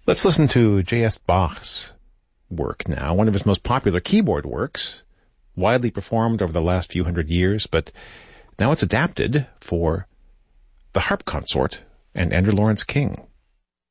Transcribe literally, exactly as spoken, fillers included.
Let's listen to J S. Bach's work now, one of his most popular keyboard works, widely performed over the last few hundred years, but now it's adapted for the harp consort and Andrew Lawrence King.